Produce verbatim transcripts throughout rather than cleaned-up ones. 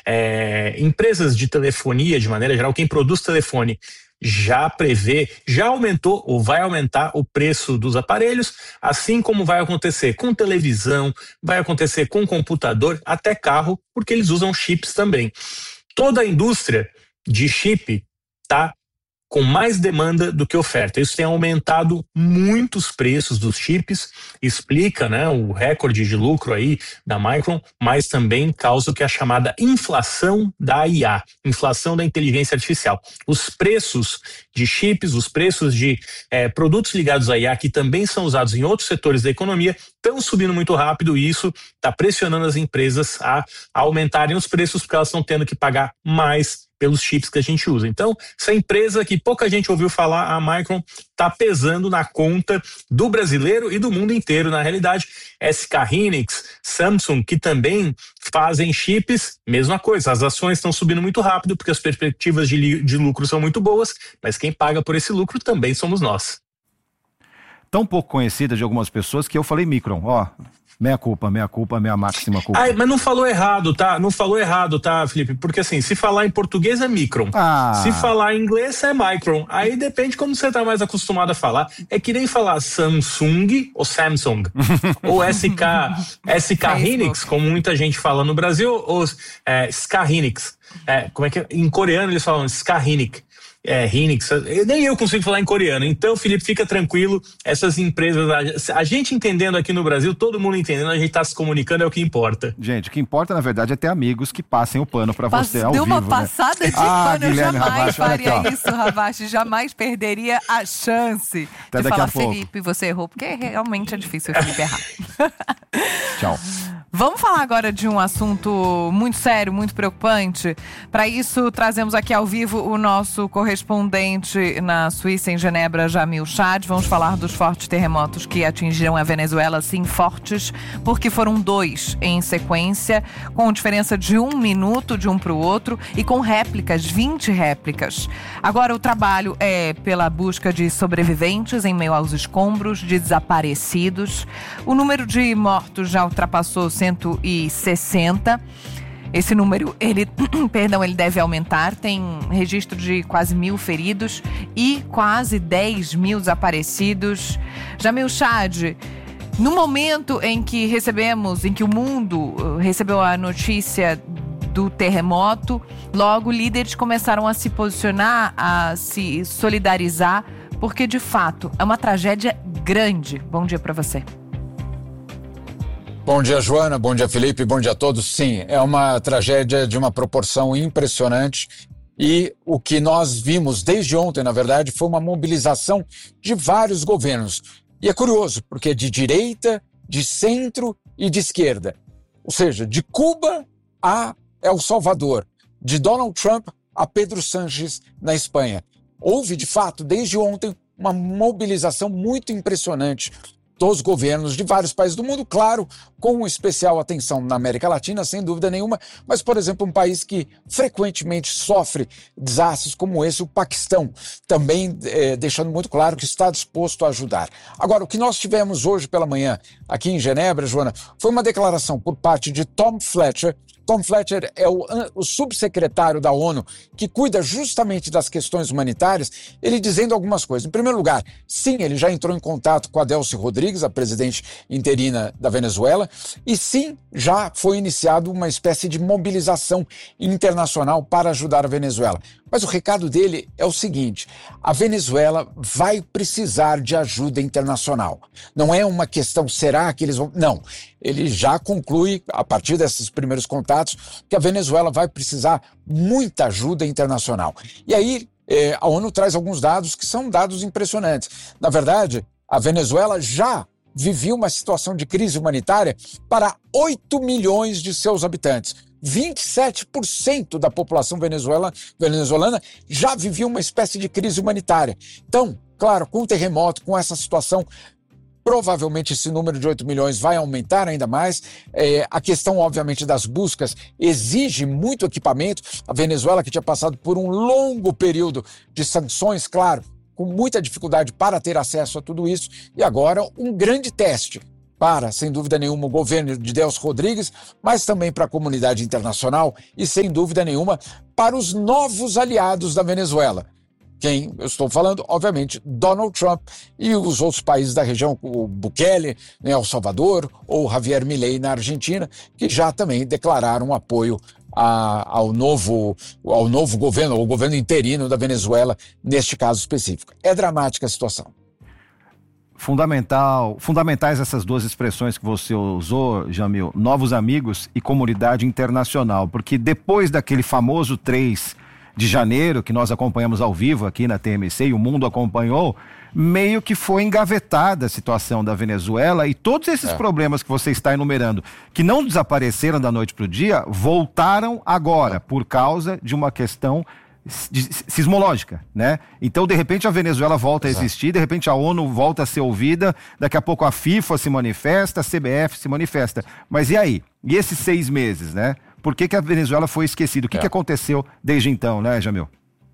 É, empresas de telefonia, de maneira geral, quem produz telefone já prevê, já aumentou ou vai aumentar o preço dos aparelhos, assim como vai acontecer com televisão, vai acontecer com computador, até carro, porque eles usam chips também. Toda a indústria de chip está com mais demanda do que oferta. Isso tem aumentado muito os preços dos chips, explica, né, o recorde de lucro aí da Micron, mas também causa o que é a chamada inflação da I A, inflação da inteligência artificial. Os preços de chips, os preços de eh, produtos ligados à I A, que também são usados em outros setores da economia, estão subindo muito rápido e isso está pressionando as empresas a aumentarem os preços porque elas estão tendo que pagar mais pelos chips que a gente usa. Então, essa empresa que pouca gente ouviu falar, a Micron, está pesando na conta do brasileiro e do mundo inteiro. Na realidade, S K Hynix, Samsung, que também fazem chips, mesma coisa. As ações estão subindo muito rápido porque as perspectivas de, de lucro são muito boas, mas quem paga por esse lucro também somos nós. Tão pouco conhecida de algumas pessoas que eu falei Micron, ó... Meia culpa, meia culpa, meia máxima culpa. Ai, mas não falou errado, tá? Não falou errado, tá, Felipe? Porque assim, se falar em português é Micron. Ah. Se falar em inglês é Micron. Aí depende como você tá mais acostumado a falar. É que nem falar Samsung ou Samsung. ou S K, S K Hynix, como muita gente fala no Brasil, ou é, S K Hynix. É, como é que é? Em coreano eles falam S K Hynix. É, Hynix, nem eu consigo falar em coreano. Então, Felipe, fica tranquilo, essas empresas, a, a gente entendendo aqui no Brasil, todo mundo entendendo, a gente tá se comunicando, é o que importa. Gente, o que importa, na verdade, é ter amigos que passem o pano pra Pas, você ao deu vivo, uma passada né? de ah, pano, eu jamais Ravache, faria aqui, isso, Ravache, jamais perderia a chance Até de daqui falar, a pouco. Felipe, você errou, porque realmente é difícil o Felipe errar. Tchau. Vamos falar agora de um assunto muito sério, muito preocupante. Para isso, trazemos aqui ao vivo o nosso correspondente na Suíça, em Genebra, Jamil Chad. Vamos falar dos fortes terremotos que atingiram a Venezuela, sim, fortes, porque foram dois em sequência, com diferença de um minuto de um para o outro e com réplicas, vinte réplicas. Agora, o trabalho é pela busca de sobreviventes em meio aos escombros, de desaparecidos. O número de mortos já ultrapassou cento e sessenta. Esse número, ele, perdão, ele deve aumentar. Tem registro de quase mil feridos e quase dez mil desaparecidos. Jamil Chad, no momento em que recebemos, em que o mundo recebeu a notícia do terremoto, logo líderes começaram a se posicionar, a se solidarizar, porque de fato é uma tragédia grande. Bom dia para você. Bom dia, Joana. Bom dia, Felipe. Bom dia a todos. Sim, é uma tragédia de uma proporção impressionante e o que nós vimos desde ontem, na verdade, foi uma mobilização de vários governos. E é curioso, porque é de direita, de centro e de esquerda. Ou seja, de Cuba a El Salvador, de Donald Trump a Pedro Sánchez na Espanha. Houve, de fato, desde ontem, uma mobilização muito impressionante dos governos de vários países do mundo, claro, com especial atenção na América Latina, sem dúvida nenhuma, mas, por exemplo, um país que frequentemente sofre desastres como esse, o Paquistão, também eh, deixando muito claro que está disposto a ajudar. Agora, o que nós tivemos hoje pela manhã aqui em Genebra, Joana, foi uma declaração por parte de Tom Fletcher. Tom Fletcher é o, o subsecretário da ONU que cuida justamente das questões humanitárias, ele dizendo algumas coisas. Em primeiro lugar, sim, ele já entrou em contato com a Delcy Rodrigues, a presidente interina da Venezuela, e sim, já foi iniciado uma espécie de mobilização internacional para ajudar a Venezuela. Mas o recado dele é o seguinte: a Venezuela vai precisar de ajuda internacional. Não é uma questão, será que eles vão... Não, ele já conclui, a partir desses primeiros contatos, que a Venezuela vai precisar muita ajuda internacional. E aí, eh, a ONU traz alguns dados que são dados impressionantes. Na verdade, a Venezuela já vivia uma situação de crise humanitária para oito milhões de seus habitantes. vinte e sete por cento da população venezuela, venezuelana já vivia uma espécie de crise humanitária. Então, claro, com o terremoto, com essa situação, provavelmente esse número de oito milhões vai aumentar ainda mais. É, a questão, obviamente, das buscas exige muito equipamento. A Venezuela, que tinha passado por um longo período de sanções, claro, com muita dificuldade para ter acesso a tudo isso, e agora um grande teste para, sem dúvida nenhuma, o governo de Delcy Rodrigues, mas também para a comunidade internacional e, sem dúvida nenhuma, para os novos aliados da Venezuela. Quem eu estou falando, obviamente, Donald Trump e os outros países da região, o Bukele, em El Salvador, ou Javier Milei na Argentina, que já também declararam apoio a, ao, novo, ao novo governo, ao governo interino da Venezuela, neste caso específico. É dramática a situação. Fundamental, fundamentais essas duas expressões que você usou, Jamil, novos amigos e comunidade internacional, porque depois daquele famoso três de janeiro, que nós acompanhamos ao vivo aqui na T M C e o mundo acompanhou, meio que foi engavetada a situação da Venezuela e todos esses é. problemas que você está enumerando, que não desapareceram da noite para o dia, voltaram agora, por causa de uma questão sismológica, né? Então, de repente, a Venezuela volta Exato. a existir, de repente a ONU volta a ser ouvida, daqui a pouco a FIFA se manifesta, a C B F se manifesta. Mas e aí? E esses seis meses, né? Por que que a Venezuela foi esquecida? O que, é. que aconteceu desde então, né, Jamil?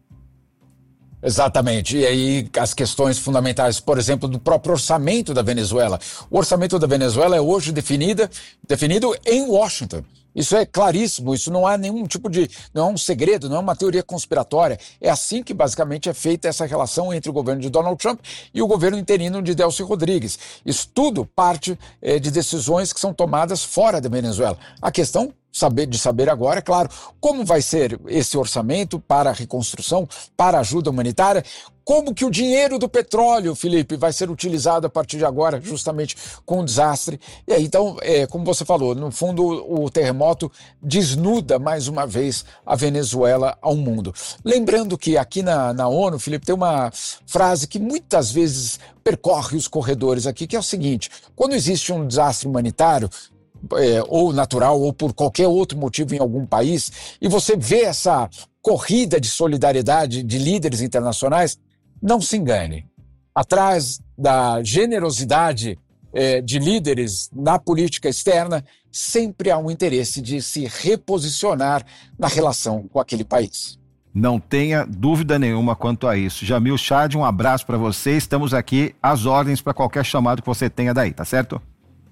Exatamente. E aí as questões fundamentais, por exemplo, do próprio orçamento da Venezuela. O orçamento da Venezuela é hoje definida, definido em Washington. Isso é claríssimo, isso não há nenhum tipo de, não é um segredo, não é uma teoria conspiratória. É assim que basicamente é feita essa relação entre o governo de Donald Trump e o governo interino de Delcy Rodrigues. Isso tudo parte é, de decisões que são tomadas fora da Venezuela. A questão Saber, de saber agora, é claro, como vai ser esse orçamento para a reconstrução, para a ajuda humanitária, como que o dinheiro do petróleo, Felipe, vai ser utilizado a partir de agora, justamente com o desastre. E aí, então, é, como você falou, no fundo o terremoto desnuda mais uma vez a Venezuela ao mundo. Lembrando que aqui na, na ONU, Felipe, tem uma frase que muitas vezes percorre os corredores aqui, que é o seguinte: quando existe um desastre humanitário, É, ou natural, ou por qualquer outro motivo em algum país, e você vê essa corrida de solidariedade de líderes internacionais, não se engane. Atrás da generosidade é, de líderes na política externa, sempre há um interesse de se reposicionar na relação com aquele país. Não tenha dúvida nenhuma quanto a isso. Jamil Chad, um abraço para você. Estamos aqui às ordens para qualquer chamado que você tenha daí, tá certo?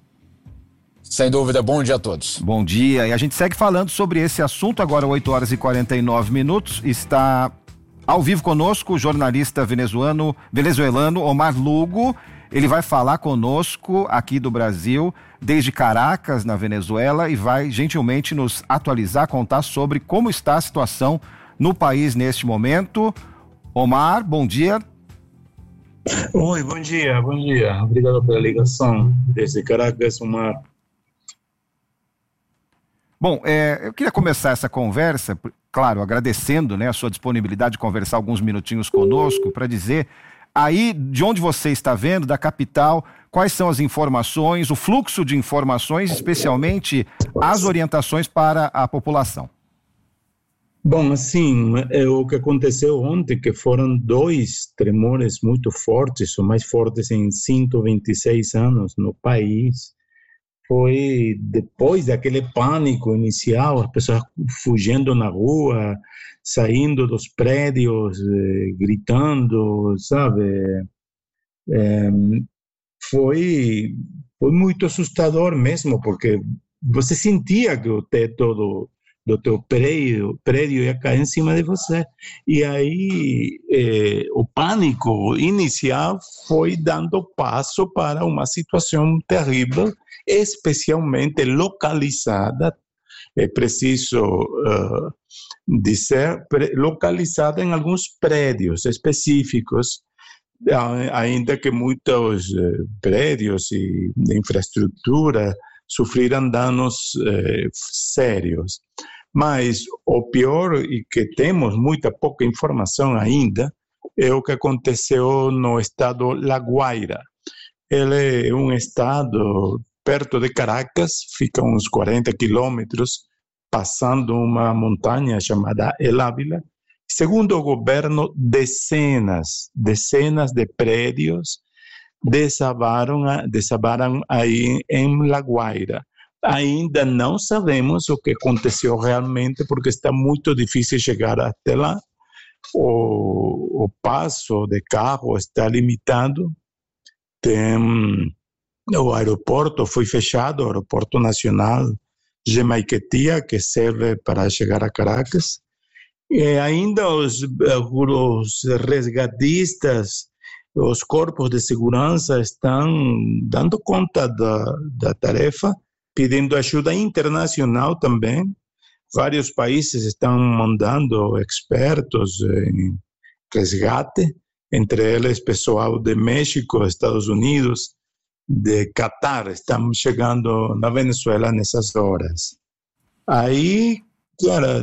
Sem dúvida, bom dia a todos. Bom dia, e a gente segue falando sobre esse assunto agora, oito horas e quarenta e nove minutos, está ao vivo conosco o jornalista venezuelano, venezuelano Omar Lugo. Ele vai falar conosco aqui do Brasil, desde Caracas, na Venezuela, e vai gentilmente nos atualizar, contar sobre como está a situação no país neste momento. Omar, bom dia. Oi, bom dia, bom dia. Obrigado pela ligação. Desde Caracas, Omar. Bom, é, eu queria começar essa conversa, claro, agradecendo, né, a sua disponibilidade de conversar alguns minutinhos conosco, para dizer aí de onde você está vendo, da capital, quais são as informações, o fluxo de informações, especialmente as orientações para a população. Bom, assim, é o que aconteceu ontem, que foram dois tremores muito fortes, os mais fortes em cento e vinte e seis anos no país. Foi depois daquele pânico inicial, as pessoas fugindo na rua, saindo dos prédios, eh, gritando, sabe? É, foi, foi muito assustador mesmo, porque você sentia que o teto do, do teu prédio, prédio ia cair em cima de você. E aí eh, o pânico inicial foi dando passo para uma situação terrível, especialmente localizada, é preciso uh, dizer, localizada em alguns prédios específicos, ainda que muitos uh, prédios e infraestrutura sofreram danos uh, sérios. Mas o pior, e que temos muita pouca informação ainda, é o que aconteceu no estado La Guaira. Ele é um estado perto de Caracas, fica uns quarenta quilômetros, passando uma montanha chamada El Ávila. Segundo o governo, dezenas, dezenas de prédios desabaram, desabaram aí em La Guaira. Ainda não sabemos o que aconteceu realmente, porque está muito difícil chegar até lá. O, o passo de carro está limitado. Tem o aeroporto foi fechado, o aeroporto nacional de Maiquetía, que serve para chegar a Caracas. E ainda os, os resgatistas, os corpos de segurança estão dando conta da, da tarefa, pedindo ajuda internacional também. Vários países estão mandando expertos em resgate, entre eles pessoal de México, Estados Unidos, de Catar, estão chegando na Venezuela nessas horas. Aí, claro,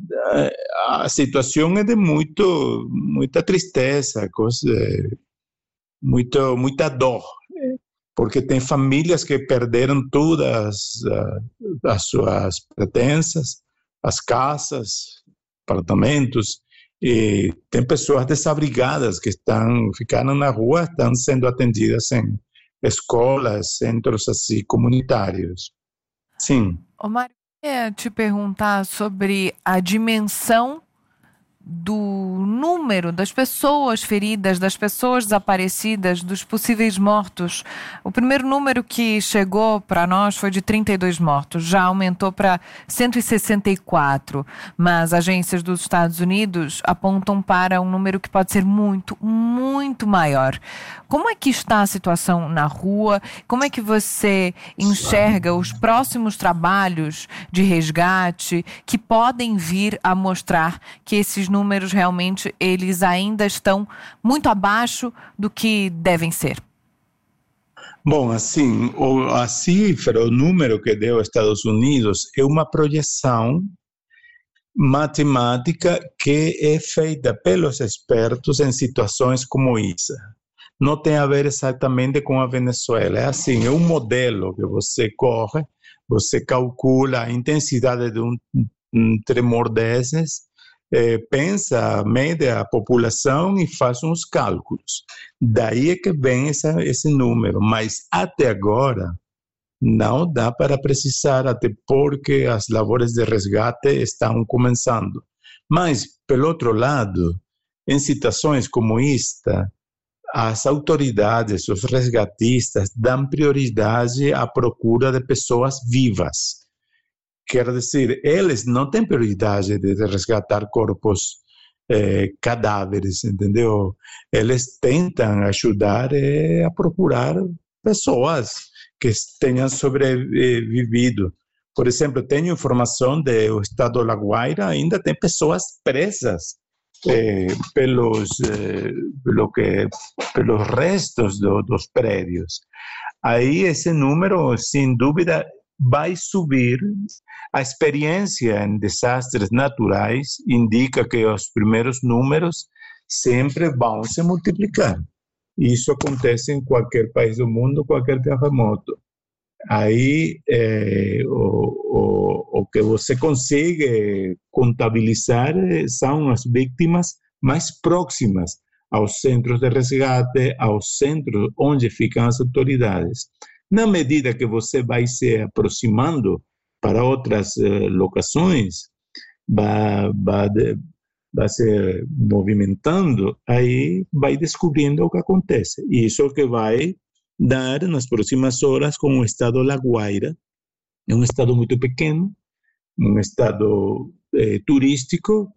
a situação é de muito, muita tristeza, coisa, muito, muita dor, porque tem famílias que perderam todas as suas pertences, as casas, apartamentos, e tem pessoas desabrigadas que estão ficando na rua, estão sendo atendidas em escolas, centros assim comunitários. Sim. Ô Mário, eu queria te perguntar sobre a dimensão do número das pessoas feridas, das pessoas desaparecidas, dos possíveis mortos. O primeiro número que chegou para nós foi de trinta e dois mortos, já aumentou para cento e sessenta e quatro, mas agências dos Estados Unidos apontam para um número que pode ser muito, muito maior. Como é que está a situação na rua? Como é que você enxerga os próximos trabalhos de resgate que podem vir a mostrar que esses números números realmente eles ainda estão muito abaixo do que devem ser? Bom, assim, a cifra, o número que deu os Estados Unidos é uma projeção matemática que é feita pelos expertos em situações como essa. Não tem a ver exatamente com a Venezuela. É assim, é um modelo que você corre, você calcula a intensidade de um, um tremor desses, É, pensa, mede a população e faz uns cálculos. Daí é que vem essa, esse número, mas até agora não dá para precisar, até porque as labores de resgate estão começando. Mas, pelo outro lado, em situações como esta, as autoridades, os resgatistas, dão prioridade à procura de pessoas vivas. Quer dizer, eles não têm prioridade de resgatar corpos, eh, cadáveres, entendeu? Eles tentam ajudar eh, a procurar pessoas que tenham sobrevivido. Por exemplo, tenho informação do estado de La Guaira, ainda tem pessoas presas eh, pelos, eh, pelo que, pelos restos do, dos prédios. Aí esse número, sem dúvida, vai subir. A experiência em desastres naturais indica que os primeiros números sempre vão se multiplicar. Isso acontece em qualquer país do mundo, qualquer terremoto. Aí, é, o, o, o que você consegue contabilizar são as vítimas mais próximas aos centros de resgate, aos centros onde ficam as autoridades. Na medida que você vai se aproximando para outras eh, locações, vai, vai, vai se movimentando, aí vai descobrindo o que acontece. E isso é o que vai dar nas próximas horas com o estado La Guaira. É um estado muito pequeno, um estado eh, turístico,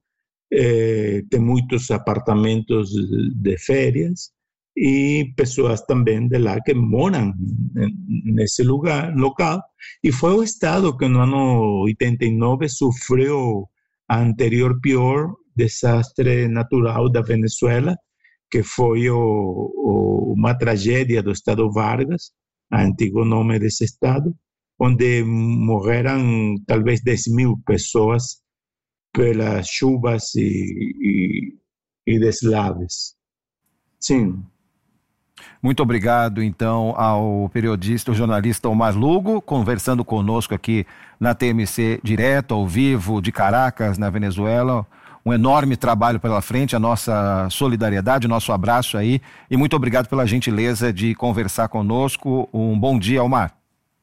eh, tem muitos apartamentos de férias, e pessoas também de lá que moram nesse lugar, local, e foi o estado que no ano oitenta e nove sofreu a anterior pior desastre natural da Venezuela, que foi o, o, uma tragédia do estado Vargas, antigo nome desse estado, onde morreram talvez dez mil pessoas pelas chuvas e, e, e deslaves. Sim. Muito obrigado, então, ao periodista, o jornalista Omar Lugo, conversando conosco aqui na T M C, direto, ao vivo, de Caracas, na Venezuela. Um enorme trabalho pela frente, a nossa solidariedade, o nosso abraço aí. E muito obrigado pela gentileza de conversar conosco. Um bom dia, Omar.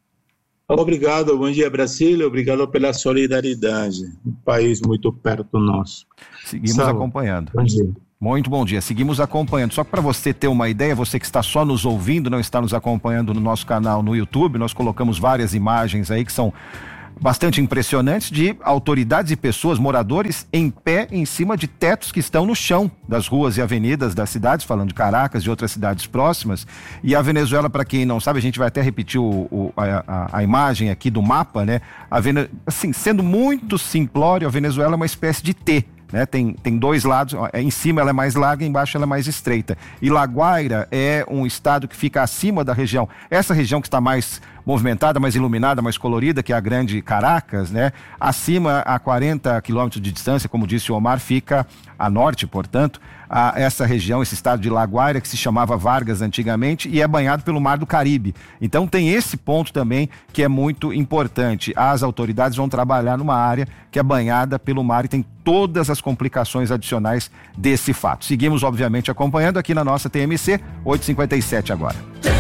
Obrigado, bom dia, Brasil. Obrigado pela solidariedade. Um país muito perto nosso. Seguimos Salve. Acompanhando. Bom dia. Muito bom dia, seguimos acompanhando. Só para você ter uma ideia, você que está só nos ouvindo, não está nos acompanhando no nosso canal no YouTube, nós colocamos várias imagens aí que são bastante impressionantes de autoridades e pessoas, moradores em pé em cima de tetos que estão no chão das ruas e avenidas das cidades, falando de Caracas e outras cidades próximas. E a Venezuela, para quem não sabe, a gente vai até repetir o, o, a, a, a imagem aqui do mapa, né? A Vene... assim, sendo muito simplório, a Venezuela é uma espécie de T. Né? Tem, tem dois lados, em cima ela é mais larga, embaixo ela é mais estreita. E La Guaira é um estado que fica acima da região, essa região que está mais movimentada, mais iluminada, mais colorida, que é a grande Caracas, né? Acima, a quarenta quilômetros de distância, como disse o Omar, fica a norte, portanto, a essa região, esse estado de La Guaira, que se chamava Vargas antigamente, e é banhado pelo Mar do Caribe. Então tem esse ponto também que é muito importante. As autoridades vão trabalhar numa área que é banhada pelo mar e tem todas as complicações adicionais desse fato. Seguimos, obviamente, acompanhando aqui na nossa T M C, oito e cinquenta e sete agora.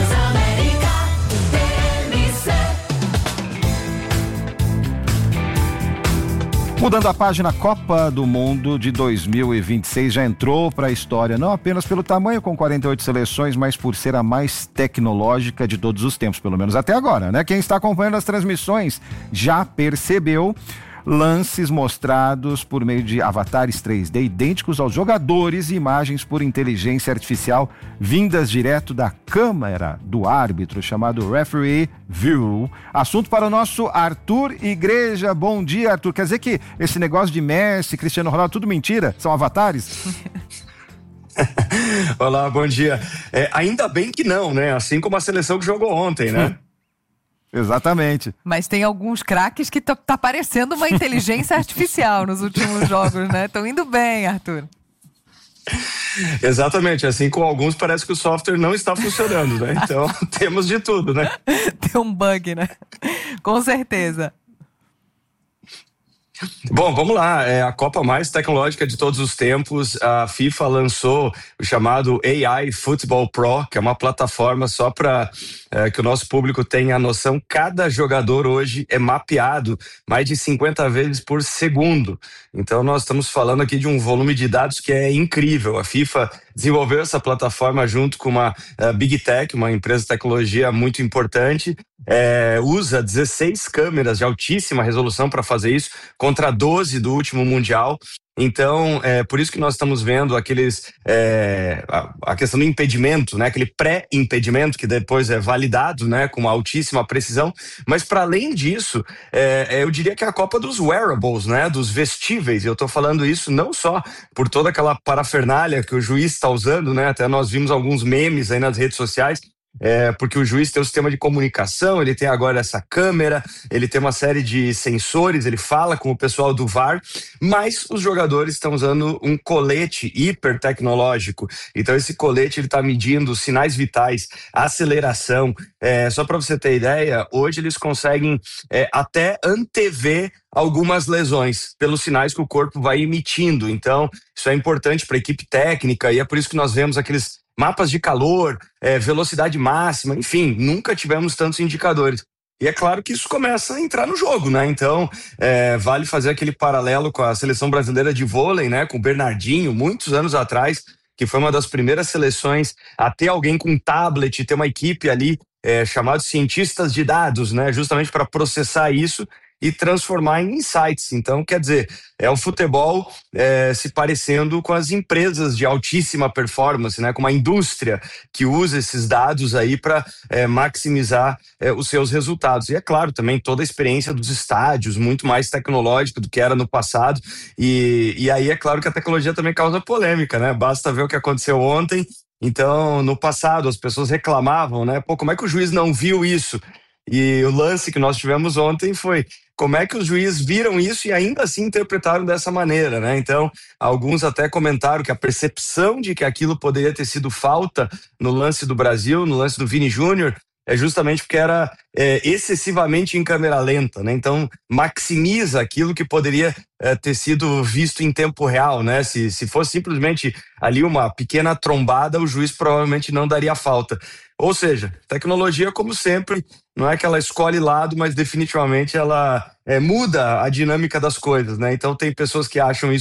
Mudando a página, Copa do Mundo de dois mil e vinte e seis já entrou para a história, não apenas pelo tamanho, com quarenta e oito seleções, mas por ser a mais tecnológica de todos os tempos, pelo menos até agora, né? Quem está acompanhando as transmissões já percebeu lances mostrados por meio de avatares três D idênticos aos jogadores e imagens por inteligência artificial vindas direto da câmera do árbitro, chamado Referee View. Assunto para o nosso Arthur Igreja. Bom dia, Arthur. Quer dizer que esse negócio de Messi, Cristiano Ronaldo, tudo mentira? São avatares? Olá, bom dia. É, ainda bem que não, né? Assim como a seleção que jogou ontem, né? Exatamente. Mas tem alguns craques que tá, tá parecendo uma inteligência artificial nos últimos jogos, né? Estão indo bem, Arthur. Exatamente, assim com alguns parece que o software não está funcionando, né? Então temos de tudo, né? Tem um bug, né? Com certeza. Bom, vamos lá, é a Copa mais tecnológica de todos os tempos. A FIFA lançou o chamado A I Football Pro, que é uma plataforma só para é, que o nosso público tenha a noção. Cada jogador hoje é mapeado mais de cinquenta vezes por segundo. Então nós estamos falando aqui de um volume de dados que é incrível. A FIFA desenvolveu essa plataforma junto com uma uh, Big Tech, uma empresa de tecnologia muito importante. É, usa dezesseis câmeras de altíssima resolução para fazer isso, contra doze do último Mundial. Então, é por isso que nós estamos vendo aqueles é, a, a questão do impedimento, né? Aquele pré-impedimento que depois é validado, né? Com uma altíssima precisão. Mas para além disso, é, eu diria que é a Copa dos wearables, né? Dos vestíveis. Eu estou falando isso não só por toda aquela parafernália que o juiz está usando, né? Até nós vimos alguns memes aí nas redes sociais. É, porque o juiz tem o sistema de comunicação, ele tem agora essa câmera, ele tem uma série de sensores, ele fala com o pessoal do V A R, mas os jogadores estão usando um colete hiper tecnológico. Então esse colete ele está medindo sinais vitais, aceleração. É, só para você ter ideia, hoje eles conseguem é, até antever algumas lesões pelos sinais que o corpo vai emitindo. Então isso é importante para a equipe técnica e é por isso que nós vemos aqueles mapas de calor, é, velocidade máxima, enfim, nunca tivemos tantos indicadores. E é claro que isso começa a entrar no jogo, né? Então, é, vale fazer aquele paralelo com a seleção brasileira de vôlei, né? Com o Bernardinho, muitos anos atrás, que foi uma das primeiras seleções a ter alguém com tablet, ter uma equipe ali é, chamada cientistas de dados, né? Justamente para processar isso e transformar em insights. Então, quer dizer, é o futebol é, se parecendo com as empresas de altíssima performance, né? Com uma indústria que usa esses dados aí para é, maximizar é, os seus resultados. E é claro, também toda a experiência dos estádios, muito mais tecnológica do que era no passado. E, e aí é claro que a tecnologia também causa polêmica, né? Basta ver o que aconteceu ontem. Então, no passado, as pessoas reclamavam, né? Pô, como é que o juiz não viu isso? E o lance que nós tivemos ontem foi como é que os juízes viram isso e ainda assim interpretaram dessa maneira, né? Então, alguns até comentaram que a percepção de que aquilo poderia ter sido falta no lance do Brasil, no lance do Vini Júnior, é justamente porque era é, excessivamente em câmera lenta, né? Então, maximiza aquilo que poderia é, ter sido visto em tempo real, né? Se, se fosse simplesmente ali uma pequena trombada, o juiz provavelmente não daria falta. Ou seja, tecnologia, como sempre, não é que ela escolhe lado, mas definitivamente ela é, muda a dinâmica das coisas, né? Então tem pessoas que acham isso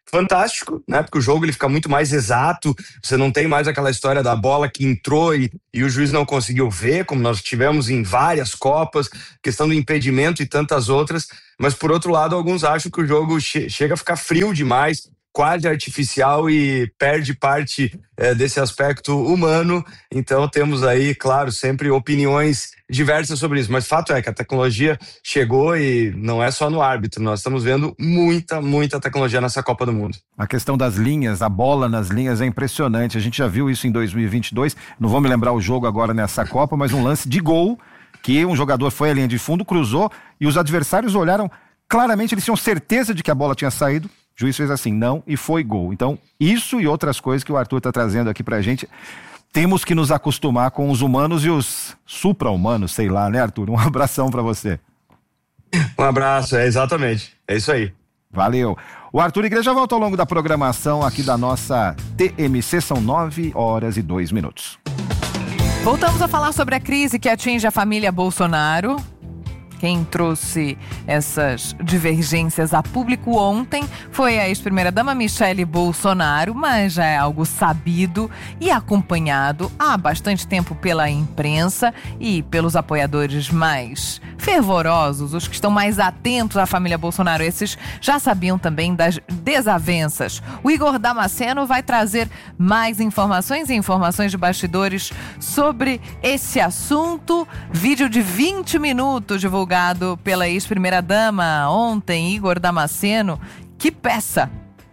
fantástico, né? Porque o jogo ele fica muito mais exato, você não tem mais aquela história da bola que entrou e, e o juiz não conseguiu ver, como nós tivemos em várias Copas, questão do impedimento e tantas outras, mas por outro lado, alguns acham que o jogo che- chega a ficar frio demais, quase artificial e perde parte é, desse aspecto humano. Então temos aí, claro, sempre opiniões diversas sobre isso, mas fato é que a tecnologia chegou e não é só no árbitro, nós estamos vendo muita, muita tecnologia nessa Copa do Mundo. A questão das linhas, a bola nas linhas é impressionante, a gente já viu isso em dois mil e vinte e dois, não vou me lembrar o jogo agora nessa Copa, mas um lance de gol, que um jogador foi à linha de fundo, cruzou e os adversários olharam, claramente eles tinham certeza de que a bola tinha saído, o juiz fez assim, não, e foi gol. Então, isso e outras coisas que o Arthur está trazendo aqui pra gente, temos que nos acostumar com os humanos e os supra-humanos, sei lá, né, Arthur? Um abração pra você. Um abraço, é exatamente, é isso aí. Valeu. O Arthur Igreja volta ao longo da programação aqui da nossa T M C, são nove horas e dois minutos. Voltamos a falar sobre a crise que atinge a família Bolsonaro. Quem trouxe essas divergências a público ontem foi a ex-primeira-dama Michele Bolsonaro, mas já é algo sabido e acompanhado há bastante tempo pela imprensa e pelos apoiadores mais fervorosos, os que estão mais atentos à família Bolsonaro. Esses já sabiam também das desavenças. O Igor Damasceno vai trazer mais informações e informações de bastidores sobre esse assunto. Vídeo de vinte minutos divulgado pela ex-primeira-dama ontem, Igor Damasceno. Que peça!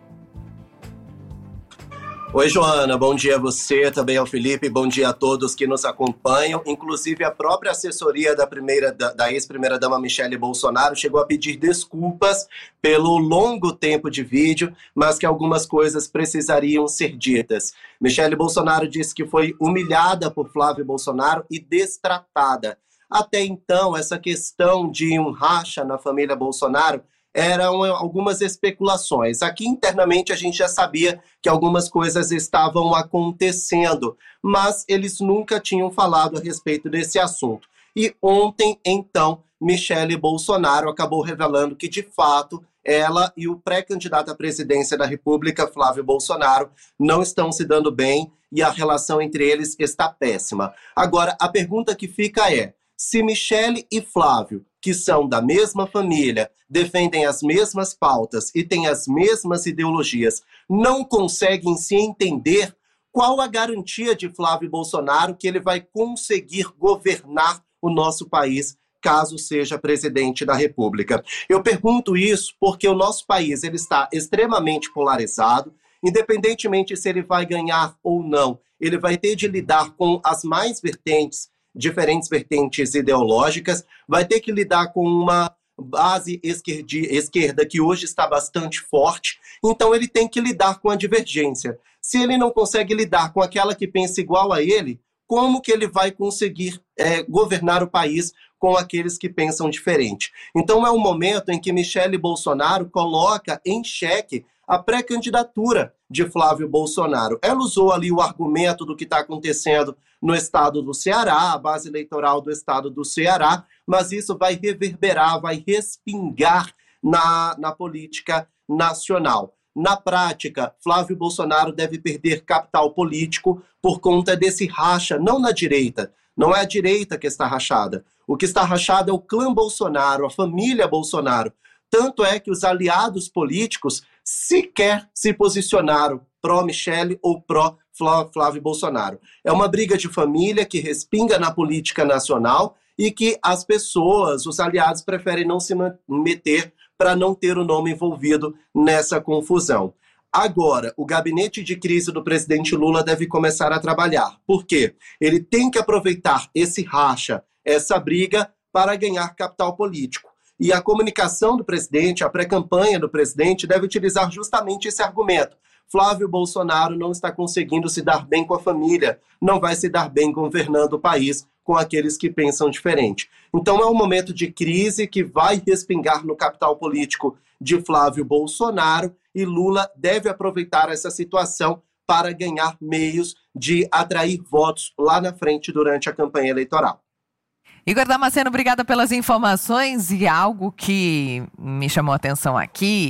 Oi, Joana, bom dia a você, também ao Felipe, bom dia a todos que nos acompanham. Inclusive, a própria assessoria da, primeira, da, da ex-primeira-dama Michele Bolsonaro chegou a pedir desculpas pelo longo tempo de vídeo, mas que algumas coisas precisariam ser ditas. Michele Bolsonaro disse que foi humilhada por Flávio Bolsonaro e destratada. Até então, essa questão de um racha na família Bolsonaro eram algumas especulações. Aqui internamente a gente já sabia que algumas coisas estavam acontecendo, mas eles nunca tinham falado a respeito desse assunto. E ontem, então, Michele Bolsonaro acabou revelando que, de fato, ela e o pré-candidato à presidência da República, Flávio Bolsonaro, não estão se dando bem e a relação entre eles está péssima. Agora, a pergunta que fica é: se Michele e Flávio, que são da mesma família, defendem as mesmas pautas e têm as mesmas ideologias, não conseguem se entender, qual a garantia de Flávio Bolsonaro que ele vai conseguir governar o nosso país caso seja presidente da República? Eu pergunto isso porque o nosso país ele está extremamente polarizado, independentemente se ele vai ganhar ou não, ele vai ter de lidar com as mais vertentes diferentes vertentes ideológicas, vai ter que lidar com uma base esquerdi, esquerda que hoje está bastante forte, então ele tem que lidar com a divergência. Se ele não consegue lidar com aquela que pensa igual a ele, como que ele vai conseguir é, governar o país com aqueles que pensam diferente? Então é um momento em que Michele Bolsonaro coloca em xeque a pré-candidatura de Flávio Bolsonaro. Ela usou ali o argumento do que está acontecendo no estado do Ceará, a base eleitoral do estado do Ceará, mas isso vai reverberar, vai respingar na, na política nacional. Na prática, Flávio Bolsonaro deve perder capital político por conta desse racha, não na direita. Não é a direita que está rachada. O que está rachado é o clã Bolsonaro, a família Bolsonaro. Tanto é que os aliados políticos sequer se posicionaram pró-Michele ou pró-Flávio Bolsonaro. É uma briga de família que respinga na política nacional e que as pessoas, os aliados, preferem não se meter para não ter o nome envolvido nessa confusão. Agora, o gabinete de crise do presidente Lula deve começar a trabalhar. Por quê? Ele tem que aproveitar esse racha, essa briga, para ganhar capital político. E a comunicação do presidente, a pré-campanha do presidente, deve utilizar justamente esse argumento. Flávio Bolsonaro não está conseguindo se dar bem com a família, não vai se dar bem governando o país com aqueles que pensam diferente. Então é um momento de crise que vai respingar no capital político de Flávio Bolsonaro e Lula deve aproveitar essa situação para ganhar meios de atrair votos lá na frente durante a campanha eleitoral. Igor Damasceno, obrigada pelas informações, e algo que me chamou a atenção aqui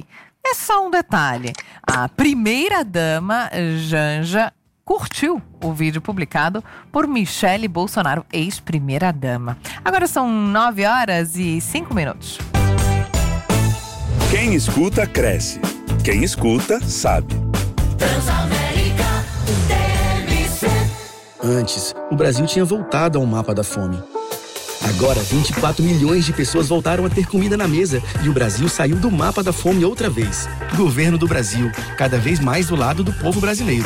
É só um detalhe. A primeira-dama, Janja, curtiu o vídeo publicado por Michele Bolsonaro, ex-primeira-dama. Agora são nove horas e cinco minutos. Quem escuta, cresce. Quem escuta, sabe. Transamérica T M C. Antes, o Brasil tinha voltado ao mapa da fome. Agora, vinte e quatro milhões de pessoas voltaram a ter comida na mesa e o Brasil saiu do mapa da fome outra vez. Governo do Brasil, cada vez mais do lado do povo brasileiro.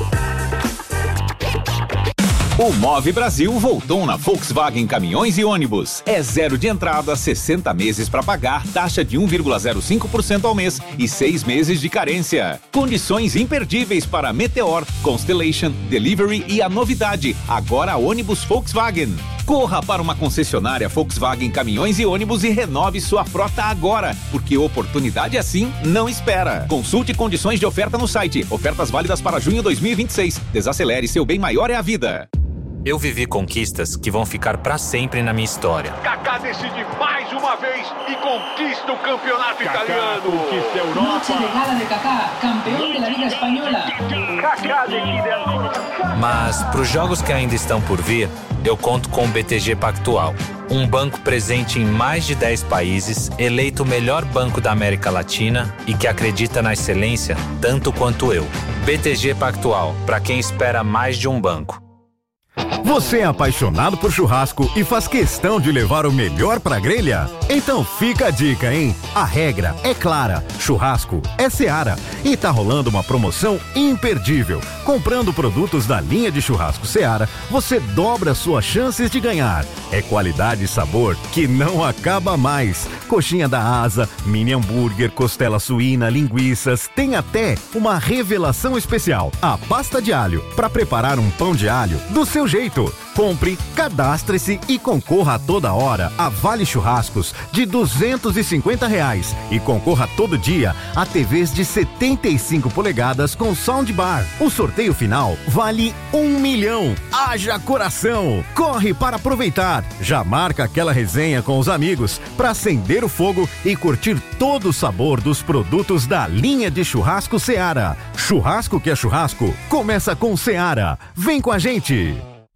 O Move Brasil voltou na Volkswagen Caminhões e Ônibus. É zero de entrada, sessenta meses para pagar, taxa de um vírgula zero cinco por cento ao mês e seis meses de carência. Condições imperdíveis para Meteor, Constellation, Delivery e a novidade, agora a ônibus Volkswagen. Corra para uma concessionária Volkswagen Caminhões e Ônibus e renove sua frota agora, porque oportunidade assim não espera. Consulte condições de oferta no site. Ofertas válidas para junho de dois mil e vinte e seis. Desacelere, seu bem maior é a vida. Eu vivi conquistas que vão ficar pra sempre na minha história. Kaká decide mais uma vez e conquista o campeonato Kaká italiano. Conquista a Europa. Noche de gala de Kaká, campeão da Liga Espanhola. Kaká decide a... Mas pros jogos que ainda estão por vir, eu conto com o B T G Pactual. Um banco presente em mais de dez países, eleito o melhor banco da América Latina e que acredita na excelência tanto quanto eu. B T G Pactual, para quem espera mais de um banco. Você é apaixonado por churrasco e faz questão de levar o melhor pra grelha? Então fica a dica, hein? A regra é clara, churrasco é Seara e tá rolando uma promoção imperdível. Comprando produtos da linha de churrasco Seara, você dobra suas chances de ganhar. É qualidade e sabor que não acaba mais. Coxinha da asa, mini hambúrguer, costela suína, linguiças, tem até uma revelação especial, a pasta de alho, para preparar um pão de alho do seu jeito. Compre, cadastre-se e concorra a toda hora a Vale Churrascos de duzentos e cinquenta reais e concorra todo dia a T Vs de setenta e cinco polegadas com soundbar. O sorteio final vale um milhão. Haja coração! Corre para aproveitar. Já marca aquela resenha com os amigos para acender o fogo e curtir todo o sabor dos produtos da linha de churrasco Seara. Churrasco que é churrasco, começa com Seara. Vem com a gente!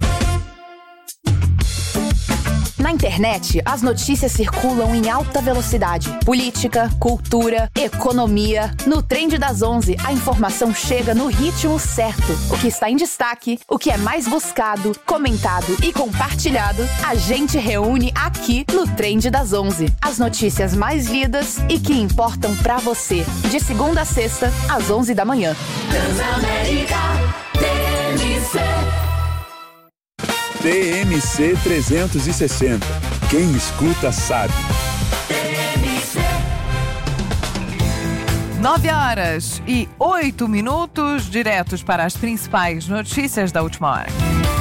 Na internet, as notícias circulam em alta velocidade. Política, cultura, economia. No Trend das onze, a informação chega no ritmo certo. O que está em destaque, o que é mais buscado, comentado e compartilhado, a gente reúne aqui no Trend das onze. As notícias mais lidas e que importam pra você. De segunda a sexta, às onze da manhã. Transamérica T M C. T M C trezentos e sessenta. Quem escuta sabe. Nove horas e oito minutos, diretos para as principais notícias da última hora.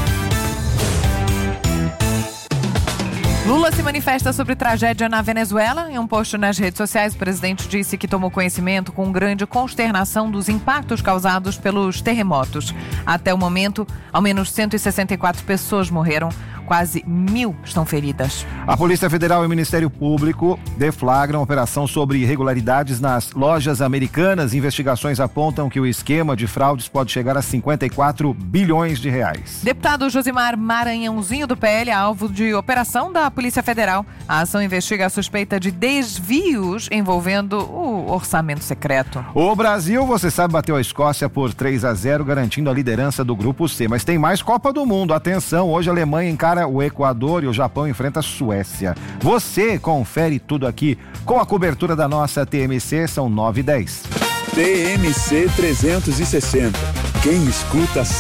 Lula se manifesta sobre tragédia na Venezuela. Em um post nas redes sociais, o presidente disse que tomou conhecimento com grande consternação dos impactos causados pelos terremotos. Até o momento, ao menos cento e sessenta e quatro pessoas morreram. Quase mil estão feridas. A Polícia Federal e o Ministério Público deflagram operação sobre irregularidades nas lojas americanas. Investigações apontam que o esquema de fraudes pode chegar a cinquenta e quatro bilhões de reais. Deputado Josimar Maranhãozinho do P L é alvo de operação da Polícia Federal. A ação investiga a suspeita de desvios envolvendo o orçamento secreto. O Brasil, você sabe, bateu a Escócia por três a zero, garantindo a liderança do Grupo C. Mas tem mais Copa do Mundo. Atenção, hoje a Alemanha encara o Equador e o Japão enfrenta a Suécia. Você confere tudo aqui com a cobertura da nossa T M C, são nove e dez. T M C trezentos e sessenta. Quem escuta sabe.